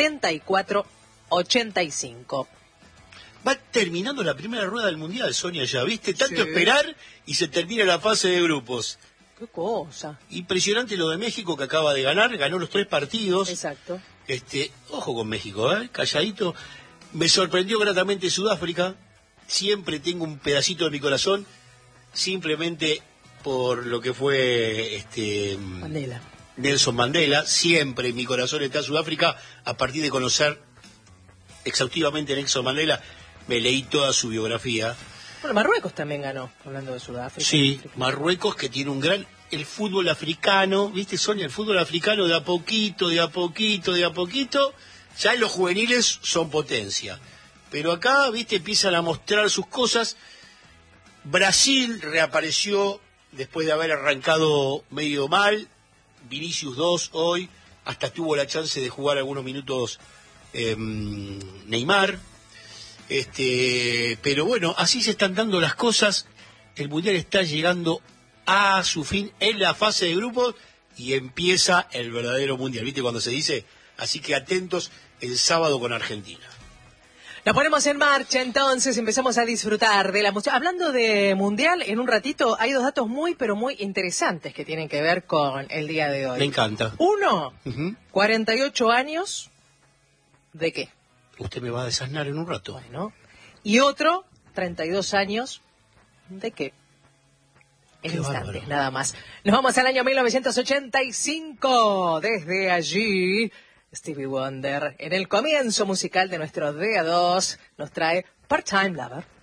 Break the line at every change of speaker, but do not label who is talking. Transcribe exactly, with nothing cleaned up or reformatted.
setenta y cuatro ochenta y cinco.
Va terminando la primera rueda del Mundial, Sonia, ya, ¿viste? Tanto
Sí.
esperar y se termina la fase de grupos.
Qué cosa.
Impresionante lo de México, que acaba de ganar, ganó los tres partidos.
Exacto.
Este, ojo con México, ¿eh? Calladito. Me sorprendió gratamente Sudáfrica. Siempre tengo un pedacito de mi corazón, simplemente por lo que fue este
Mandela.
Nelson Mandela. Siempre en mi corazón está Sudáfrica. A partir de conocer exhaustivamente a Nelson Mandela, me leí toda su biografía.
Bueno, Marruecos también ganó, hablando de Sudáfrica.
Sí, Marruecos, que tiene un gran... El fútbol africano, ¿viste, Sonia? El fútbol africano de a poquito, de a poquito, de a poquito, ya en los juveniles son potencia. Pero acá, ¿viste? Empiezan a mostrar sus cosas. Brasil reapareció después de haber arrancado medio mal. Vinicius dos hoy, hasta tuvo la chance de jugar algunos minutos eh, Neymar. Este, pero bueno, así se están dando las cosas. El Mundial está llegando a su fin en la fase de grupos y empieza el verdadero Mundial. ¿Viste cuando se dice? Así que atentos el sábado con Argentina.
Nos ponemos en marcha, entonces empezamos a disfrutar de la música. Hablando de Mundial, en un ratito hay dos datos muy, pero muy interesantes que tienen que ver con el día de hoy.
Me encanta.
Uno,
Uh-huh.
cuarenta y ocho años, ¿de qué?
Usted me va a desasnar en un rato.
Bueno. Y otro, treinta y dos años, ¿de qué? En
Qué
instantes,
bárbaro.
nada más. Nos vamos al año mil novecientos ochenta y cinco. Desde allí, Stevie Wonder, en el comienzo musical de nuestro D A dos, nos trae Part-Time Lover.